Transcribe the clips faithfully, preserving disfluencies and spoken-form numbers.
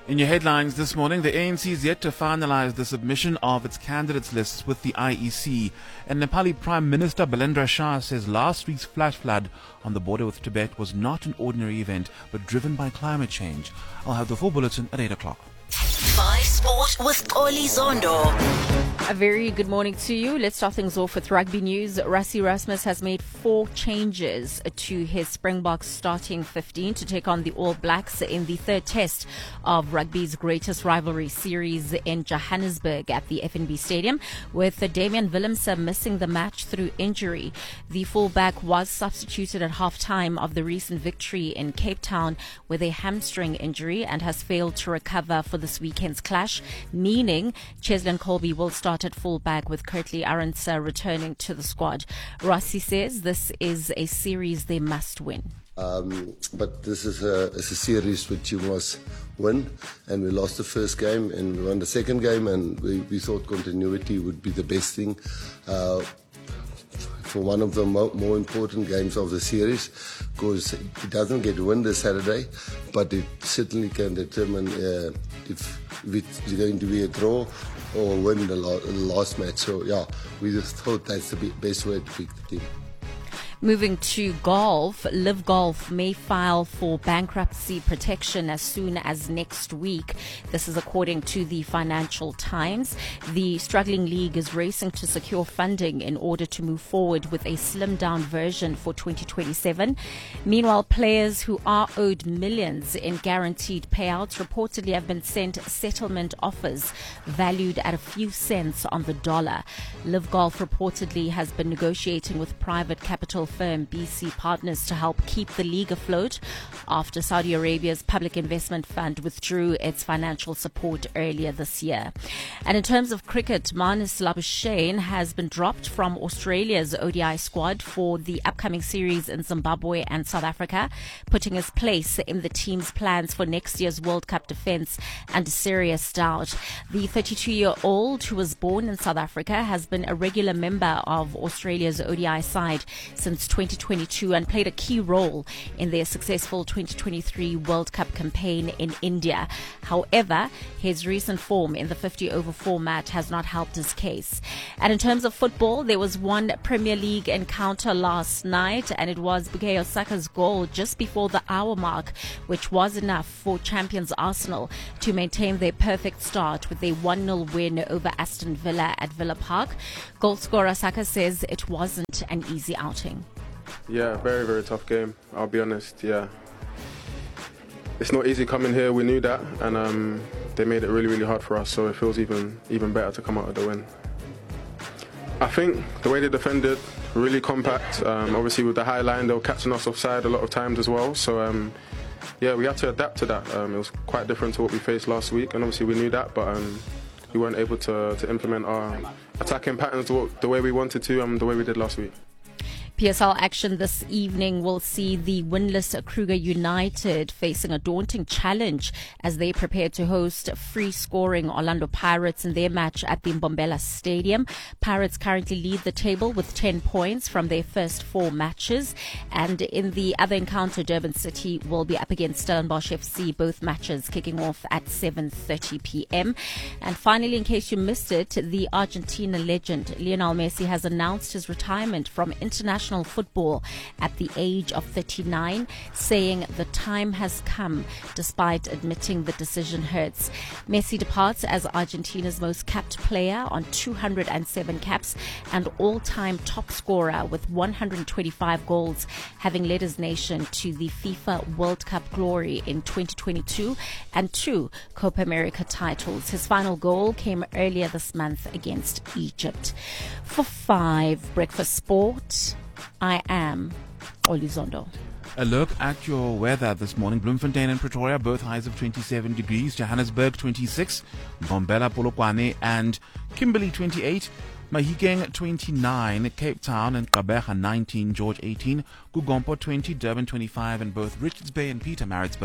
In your headlines this morning, the A N C is yet to finalize the submission of its candidates lists with the I E C. And Nepali Prime Minister Balendra Shah says last week's flash flood on the border with Tibet was not an ordinary event, but driven by climate change. I'll have the full bulletin at eight o'clock. Five Sport with Oli Zondo. A very good morning to you. Let's start things off with rugby news. Rassie Erasmus has made four changes to his Springboks starting fifteen to take on the All Blacks in the third test of rugby's greatest rivalry series in Johannesburg at the F N B Stadium, with Damian Willemse missing the match through injury. The fullback was substituted at half-time of the recent victory in Cape Town with a hamstring injury and has failed to recover for this weekend's clash, meaning Cheslin Colby will start at fullback with Kurtley Arendse returning to the squad. Rassie says this is a series they must win. Um, but this is a, it's a series which you must win, and we lost the first game and we won the second game, and we, we thought continuity would be the best thing uh, for one of the mo- more important games of the series, because it doesn't get win this Saturday, but it certainly can determine uh, if it's going to be a draw or win the last match. So yeah, we just thought that's the best way to pick the team. Moving to golf, Live Golf may file for bankruptcy protection as soon as next week. This is according to the Financial Times. The struggling league is racing to secure funding in order to move forward with a slimmed-down version for twenty twenty-seven. Meanwhile, players who are owed millions in guaranteed payouts reportedly have been sent settlement offers valued at a few cents on the dollar. Live Golf reportedly has been negotiating with private capital firm B C Partners to help keep the league afloat after Saudi Arabia's Public Investment Fund withdrew its financial support earlier this year. And in terms of cricket, Marnus Labuschagne has been dropped from Australia's O D I squad for the upcoming series in Zimbabwe and South Africa, putting his place in the team's plans for next year's World Cup defence under serious doubt. The thirty-two-year-old, who was born in South Africa, has been a regular member of Australia's O D I side since twenty twenty-two and played a key role in their successful twenty twenty-three World Cup campaign in India. However, his recent form in the fifty over format has not helped his case. And in terms of football, there was one Premier League encounter last night, and it was Bukayo Saka's goal just before the hour mark, which was enough for champions Arsenal to maintain their perfect start with a one nil win over Aston Villa at Villa Park. Goalscorer Saka says it wasn't an easy outing. Yeah, very, very tough game, I'll be honest, yeah. It's not easy coming here, we knew that, and um, they made it really, really hard for us, so it feels even even better to come out with the win. I think the way they defended, really compact, um, obviously with the high line, they were catching us offside a lot of times as well, so um, yeah, we had to adapt to that. Um, it was quite different to what we faced last week, and obviously we knew that, but um, we weren't able to, to implement our attacking patterns the way we wanted to and the way we did last week. P S L action this evening will see the winless Kruger United facing a daunting challenge as they prepare to host free-scoring Orlando Pirates in their match at the Mbombela Stadium. Pirates currently lead the table with ten points from their first four matches. And in the other encounter, Durban City will be up against Stellenbosch F C, both matches kicking off at seven thirty p.m. And finally, in case you missed it, the Argentina legend Lionel Messi has announced his retirement from international football at the age of thirty-nine, saying the time has come, despite admitting the decision hurts. Messi departs as Argentina's most capped player on two hundred seven caps and all-time top scorer with one hundred twenty-five goals, having led his nation to the FIFA World Cup glory in twenty twenty-two and two Copa America titles. His final goal came earlier this month against Egypt. For five Breakfast Sport, I am Oli Zondo. A look at your weather this morning. Bloemfontein and Pretoria, both highs of twenty-seven degrees. Johannesburg, twenty-six. Mbombela, Polokwane and Kimberley, twenty-eight. Mahikeng, twenty-nine. Cape Town and Gqeberha, nineteen. George, eighteen. Kugompo, twenty. Durban, twenty-five. And both Richards Bay and Pietermaritzburg,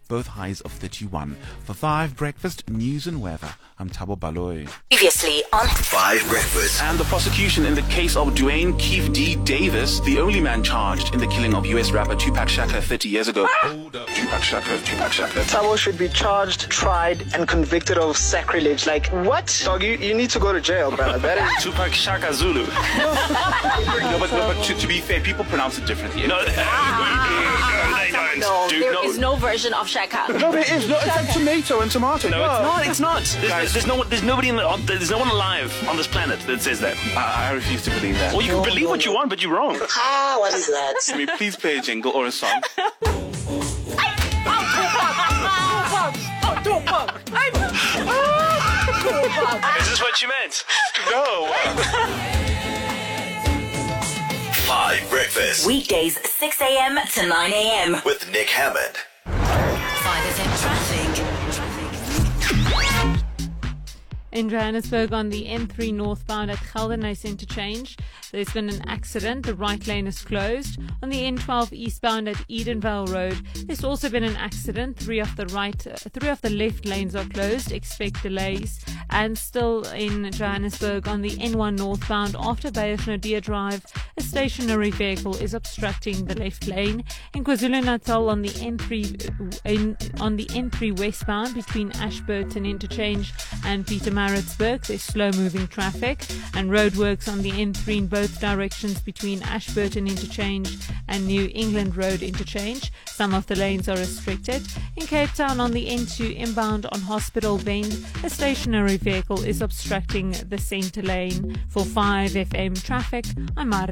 both highs of thirty-one. For five Breakfast, news and weather, I'm Thabo Baloy. Previously on Five Breakfast. And the prosecution in the case of Dwayne Keefe D. Davis, the only man charged in the killing of U S rapper Tupac Shakur thirty years ago. Hold up. Tupac Shakur, Tupac Shakur. Thabo should be charged, tried, and convicted of sacrilege. Like, what? Dog, you, you need to go to jail, brother. That is... Tupac Shaka Zulu. No, but, but to, to be fair, people pronounce it differently. No, they don't. No, Dude, there no. is no version of Shaka. No, there is. No, it's like tomato and tomato. No, it's not. It's not. There's, there's no. There's nobody in the. On, there's no one alive on this planet that says that. I, I refuse to believe that. Well, you can believe what you want, but you're wrong. Ah, what is that? Can we please play a jingle or a song? Is this what you meant? No. Five Breakfast Weekdays six a.m. to nine a.m. with Nick Hammond. five F M traffic. In Johannesburg on the N three northbound at Geldenhuys interchange, there's been an accident. The right lane is closed. On the N twelve eastbound at Edenvale Road, there's also been an accident. Three of the right, uh, three of the left lanes are closed. Expect delays. And still in Johannesburg on the N one northbound after Bay of Nadia Drive, a stationary vehicle is obstructing the left lane. In KwaZulu-Natal on the N three in, on the N three westbound between Ashburton interchange and Pietermaritzburg, there's slow-moving traffic, and roadworks on the N three in both directions between Ashburton interchange and New England Road interchange. Some of the lanes are restricted. In Cape Town on the N two inbound on Hospital Bend, a stationary vehicle is obstructing the centre lane. For five F M traffic, I'm Mar